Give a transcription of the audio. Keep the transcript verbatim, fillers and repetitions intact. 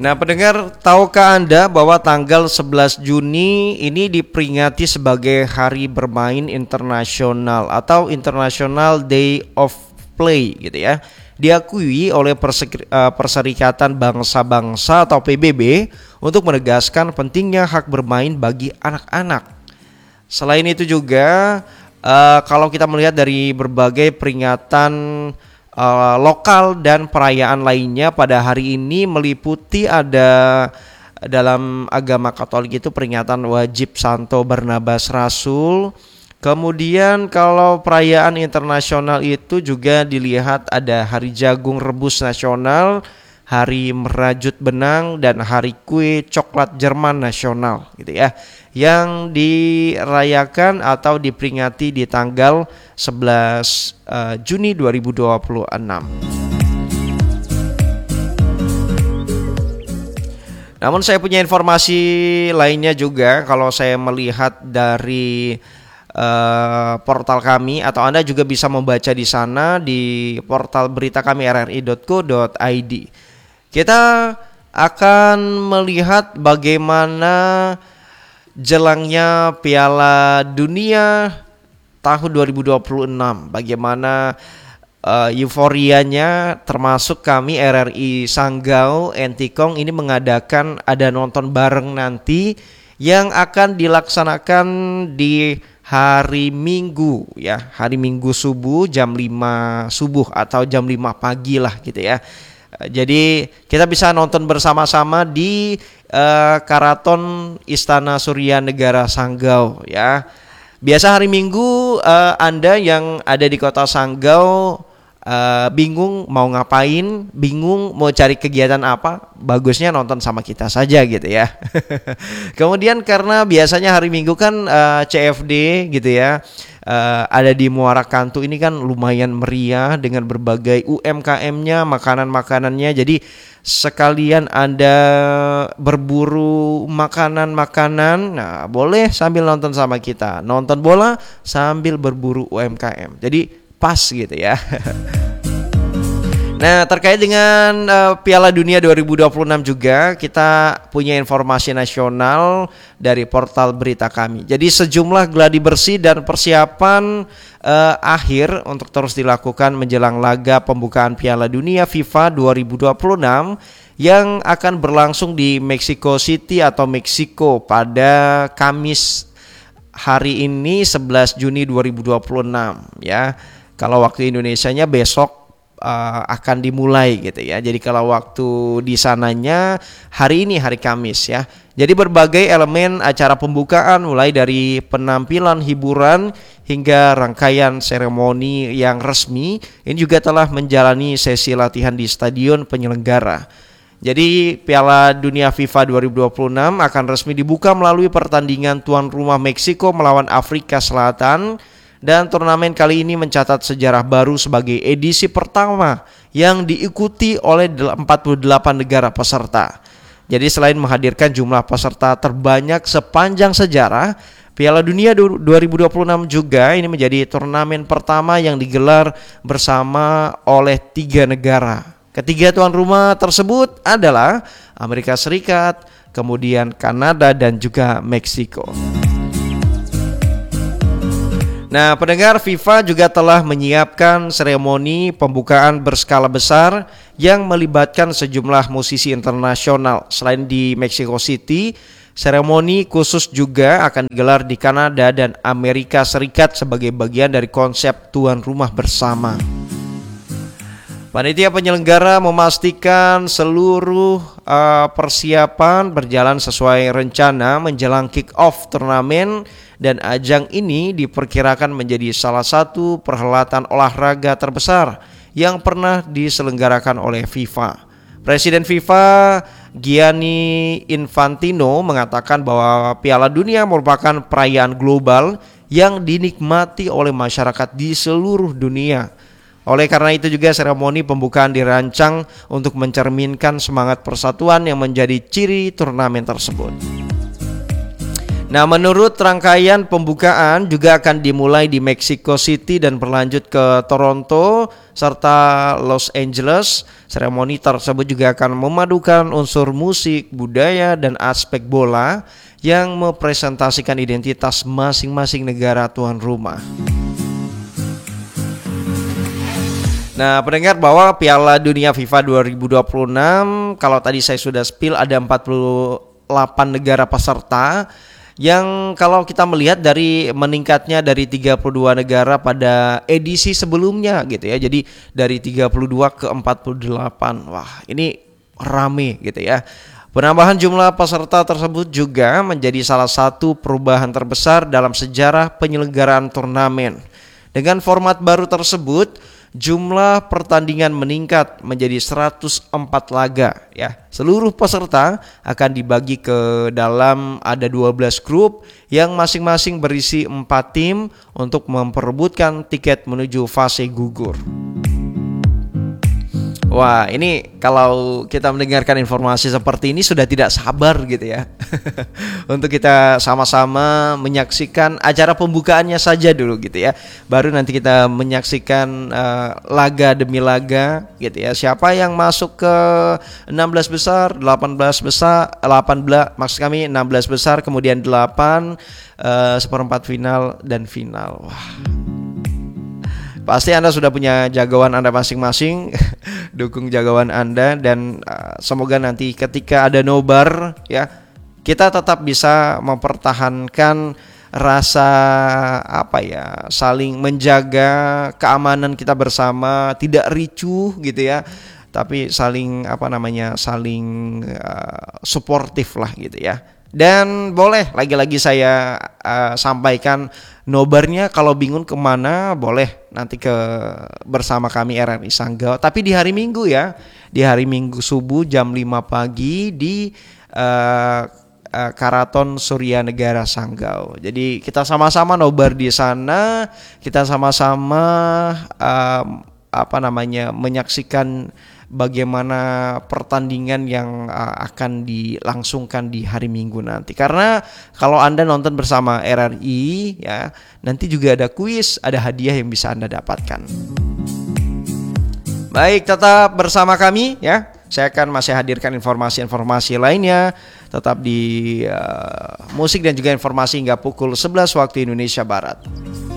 Nah, pendengar, tahukah Anda bahwa tanggal sebelas Juni ini diperingati sebagai Hari Bermain Internasional atau International Day of Play gitu ya. Diakui oleh Perserikatan Bangsa-Bangsa atau P B B untuk menegaskan pentingnya hak bermain bagi anak-anak. Selain itu juga uh, kalau kita melihat dari berbagai peringatan Uh, lokal dan perayaan lainnya pada hari ini meliputi ada dalam agama Katolik itu peringatan wajib Santo Barnabas Rasul. Kemudian kalau perayaan internasional itu juga dilihat ada Hari Jagung Rebus Nasional, Hari Merajut Benang, dan Hari Kue Coklat Jerman Nasional gitu ya, yang dirayakan atau diperingati di tanggal sebelas Juni dua ribu dua puluh enam. Namun saya punya informasi lainnya juga. Kalau saya melihat dari uh, portal kami, atau Anda juga bisa membaca di sana di portal berita kami r r i dot co dot i d. Kita akan melihat bagaimana jelangnya Piala Dunia tahun dua ribu dua puluh enam, bagaimana uh, euforianya, termasuk kami R R I Sanggau Entikong ini mengadakan ada nonton bareng nanti yang akan dilaksanakan di hari Minggu ya, hari Minggu subuh jam lima subuh atau jam lima pagi lah gitu ya. Jadi kita bisa nonton bersama-sama di uh, Karaton Istana Surya Negara Sanggau ya. Biasa hari Minggu uh, Anda yang ada di kota Sanggau uh, bingung mau ngapain, bingung mau cari kegiatan apa, bagusnya nonton sama kita saja gitu ya. Kemudian karena biasanya hari Minggu kan uh, C F D gitu ya, uh, ada di Muara Kantu ini kan lumayan meriah dengan berbagai U M K M-nya, makanan-makanannya. Jadi sekalian Anda berburu makanan-makanan, nah boleh sambil nonton sama kita. Nonton bola sambil berburu U M K M. Jadi pas gitu ya. Nah, terkait dengan uh, Piala Dunia dua ribu dua puluh enam juga kita punya informasi nasional dari portal berita kami. Jadi sejumlah gladi bersih dan persiapan uh, akhir untuk terus dilakukan menjelang laga pembukaan Piala Dunia FIFA dua ribu dua puluh enam yang akan berlangsung di Mexico City atau Meksiko pada Kamis hari ini sebelas Juni dua ribu dua puluh enam ya. Kalau waktu Indonesianya besok Uh, akan dimulai gitu ya. Jadi kalau waktu di sananya hari ini hari Kamis ya. Jadi berbagai elemen acara pembukaan mulai dari penampilan hiburan hingga rangkaian seremoni yang resmi ini juga telah menjalani sesi latihan di stadion penyelenggara. Jadi Piala Dunia FIFA dua ribu dua puluh enam akan resmi dibuka melalui pertandingan tuan rumah Meksiko melawan Afrika Selatan. Dan turnamen kali ini mencatat sejarah baru sebagai edisi pertama yang diikuti oleh empat puluh delapan negara peserta. Jadi selain menghadirkan jumlah peserta terbanyak sepanjang sejarah, Piala Dunia dua ribu dua puluh enam juga ini menjadi turnamen pertama yang digelar bersama oleh tiga negara. Ketiga tuan rumah tersebut adalah Amerika Serikat, kemudian Kanada, dan juga Meksiko. Nah, pendengar, FIFA juga telah menyiapkan seremoni pembukaan berskala besar yang melibatkan sejumlah musisi internasional. Selain di Mexico City, seremoni khusus juga akan digelar di Kanada dan Amerika Serikat sebagai bagian dari konsep tuan rumah bersama. Panitia penyelenggara memastikan seluruh uh, persiapan berjalan sesuai rencana menjelang kick-off turnamen. Dan ajang ini diperkirakan menjadi salah satu perhelatan olahraga terbesar yang pernah diselenggarakan oleh FIFA. Presiden FIFA Gianni Infantino mengatakan bahwa Piala Dunia merupakan perayaan global yang dinikmati oleh masyarakat di seluruh dunia. Oleh karena itu juga seremoni pembukaan dirancang untuk mencerminkan semangat persatuan yang menjadi ciri turnamen tersebut. Nah, menurut rangkaian pembukaan juga akan dimulai di Mexico City dan berlanjut ke Toronto serta Los Angeles. Seremoni tersebut juga akan memadukan unsur musik, budaya, dan aspek bola yang mempresentasikan identitas masing-masing negara tuan rumah. Nah, pendengar, bahwa Piala Dunia FIFA dua ribu dua puluh enam, kalau tadi saya sudah spill ada empat puluh delapan negara peserta, yang kalau kita melihat dari meningkatnya dari tiga puluh dua negara pada edisi sebelumnya gitu ya. Jadi dari tiga puluh dua ke empat puluh delapan. Wah, ini rame gitu ya. Penambahan jumlah peserta tersebut juga menjadi salah satu perubahan terbesar dalam sejarah penyelenggaraan turnamen. Dengan format baru tersebut, jumlah pertandingan meningkat menjadi seratus empat laga ya. Seluruh peserta akan dibagi ke dalam ada dua belas grup yang masing-masing berisi empat tim untuk memperebutkan tiket menuju fase gugur. Wah, ini kalau kita mendengarkan informasi seperti ini sudah tidak sabar gitu ya. Untuk kita sama-sama menyaksikan acara pembukaannya saja dulu gitu ya. Baru nanti kita menyaksikan uh, laga demi laga gitu ya. Siapa yang masuk ke enam belas besar, delapan belas besar, delapan belas maksud kami enam belas besar, kemudian delapan uh, seperempat final dan final. Wah. Pasti Anda sudah punya jagoan Anda masing-masing. Dukung jagoan Anda dan uh, semoga nanti ketika ada nobar ya, kita tetap bisa mempertahankan rasa apa ya, saling menjaga keamanan kita bersama, tidak ricuh gitu ya, tapi saling apa namanya, saling uh, suportif lah gitu ya. Dan boleh lagi-lagi saya uh, sampaikan nobarnya, kalau bingung kemana boleh nanti ke bersama kami R R I Sanggau, tapi di hari Minggu ya, di hari Minggu subuh jam lima pagi di uh, uh, Karaton Surya Negara Sanggau. Jadi kita sama-sama nobar di sana, kita sama-sama uh, apa namanya menyaksikan bagaimana pertandingan yang uh, akan dilangsungkan di hari Minggu nanti. Karena kalau Anda nonton bersama R R I ya, nanti juga ada kuis, ada hadiah yang bisa Anda dapatkan. Baik, tetap bersama kami ya. Saya akan masih hadirkan informasi-informasi lainnya tetap di uh, musik dan juga informasi hingga pukul sebelas waktu Indonesia Barat.